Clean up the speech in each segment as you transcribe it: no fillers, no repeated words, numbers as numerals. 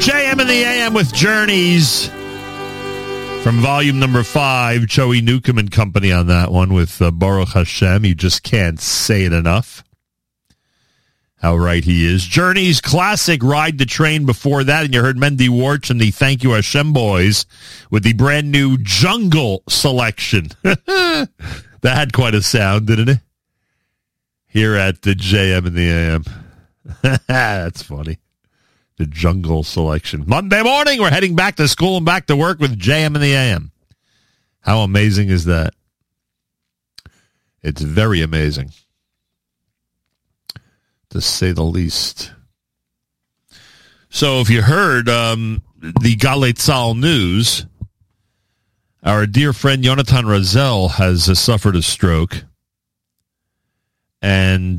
JM in the AM with Journeys from volume number 5. Joey Newcomb and company on that one with Baruch Hashem. You just can't say it enough. How right he is. Journeys classic Ride the Train before that. And you heard Mendy Warch and the Thank You Hashem Boys with the brand new Jungle selection. That had quite a sound, didn't it? Here at the JM in the AM. That's funny. The Jungle selection. Monday morning, we're heading back to school and back to work with JM in the AM. How amazing is that? It's very amazing, to say the least. So if you heard the Galei Tzahal news, our dear friend Yonatan Razel has suffered a stroke. And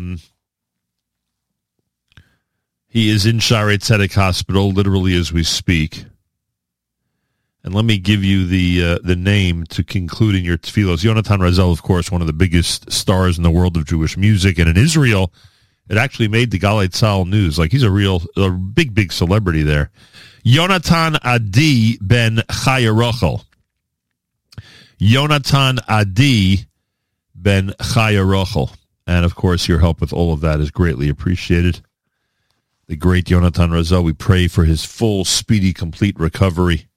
he is in Shaarei Tzedek Hospital, literally as we speak. And let me give you the name to conclude in your tefillos. Yonatan Razel, of course, one of the biggest stars in the world of Jewish music. And in Israel, it actually made the Galei Tzahal news. Like, he's a big celebrity there. Yonatan Adi ben Chaya Rochel. Yonatan Adi ben Chaya Rochel. And, of course, your help with all of that is greatly appreciated. The great Yonatan Razel, we pray for his full, speedy, complete recovery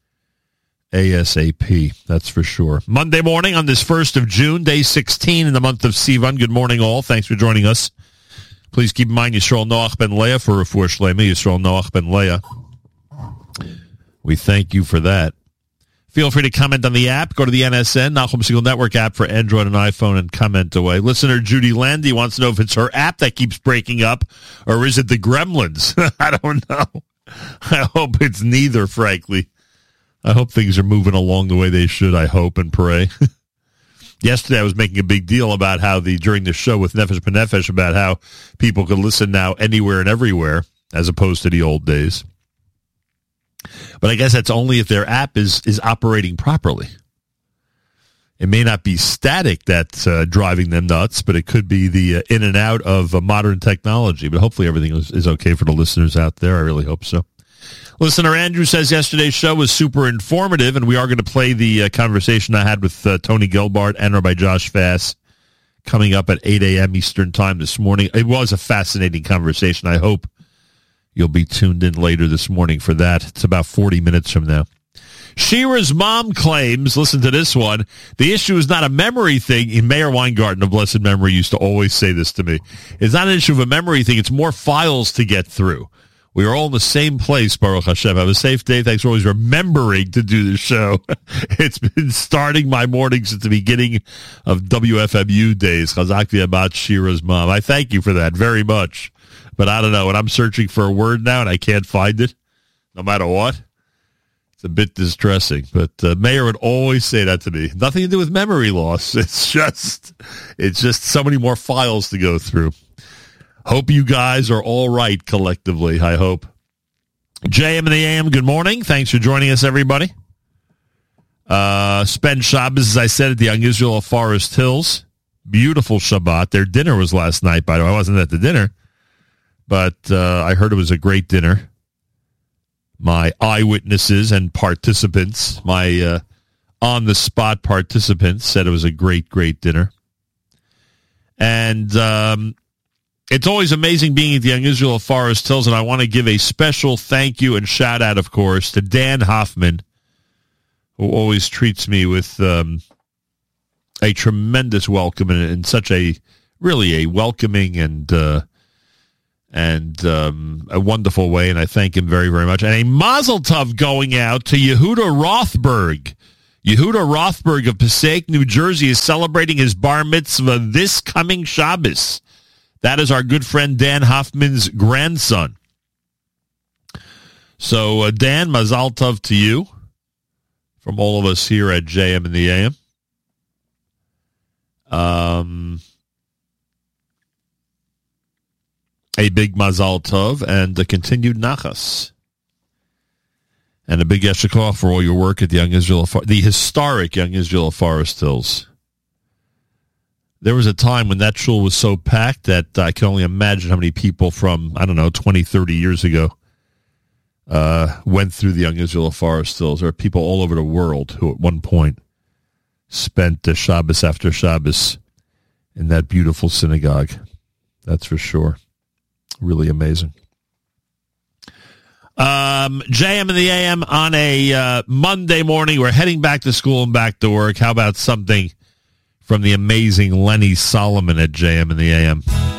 ASAP, that's for sure. Monday morning on this 1st of June, day 16 in the month of Sivan. Good morning, all. Thanks for joining us. Please keep in mind Yisrael Noach ben Leah for Refuah Shlema. Yisrael Noach ben Leah. We thank you for that. Feel free to comment on the app. Go to the NSN, Nachum Segal Network app for Android and iPhone, and comment away. Listener Judy Landy wants to know if it's her app that keeps breaking up, or is it the gremlins? I don't know. I hope it's neither, frankly. I hope things are moving along the way they should, I hope and pray. Yesterday I was making a big deal about how during the show with Nefesh B'Nefesh about how people could listen now anywhere and everywhere, as opposed to the old days. But I guess that's only if their app is operating properly. It may not be static that's driving them nuts, but it could be the in and out of modern technology. But hopefully everything is okay for the listeners out there. I really hope so. Listener Andrew says yesterday's show was super informative, and we are going to play the conversation I had with Tony Gelbart and Rabbi Josh Fass coming up at 8 a.m. Eastern Time this morning. It was a fascinating conversation. I hope you'll be tuned in later this morning for that. It's about 40 minutes from now. Shira's mom claims, listen to this one, the issue is not a memory thing. Mayor Weingarten of blessed memory used to always say this to me. It's not an issue of a memory thing. It's more files to get through. We are all in the same place, Baruch Hashem. Have a safe day. Thanks for always remembering to do the show. It's been starting my mornings at the beginning of WFMU days. Chazak v'abat Shira's mom. I thank you for that very much. But I don't know. When I'm searching for a word now and I can't find it, no matter what, it's a bit distressing. But Mayor would always say that to me. Nothing to do with memory loss. It's just so many more files to go through. Hope you guys are all right collectively, I hope. JM in the AM, good morning. Thanks for joining us, everybody. Spend Shabbos, as I said, at the Young Israel of Forest Hills. Beautiful Shabbat. Their dinner was last night, by the way. I wasn't at the dinner, but I heard it was a great dinner. My eyewitnesses and participants, my on-the-spot participants said it was a great, great dinner. And it's always amazing being at the Young Israel of Forest Hills, and I want to give a special thank you and shout-out, of course, to Dan Hoffman, who always treats me with a tremendous welcome and such a welcoming and a wonderful way, and I thank him very, very much. And a mazel tov going out to Yehuda Rothberg. Yehuda Rothberg of Passaic, New Jersey, is celebrating his bar mitzvah this coming Shabbos. That is our good friend Dan Hoffman's grandson. So, Dan, mazal tov to you from all of us here at JM in the AM. A big mazal tov and a continued nachas. And a big yeshikah for all your work at the the historic Young Israel of Forest Hills. There was a time when that shul was so packed that I can only imagine how many people from, 20, 30 years ago went through the Young Israel Forest Hills. There are people all over the world who at one point spent the Shabbos after Shabbos in that beautiful synagogue. That's for sure. Really amazing. JM and the AM on a Monday morning. We're heading back to school and back to work. How about something from the amazing Lenny Solomon at JM and the AM?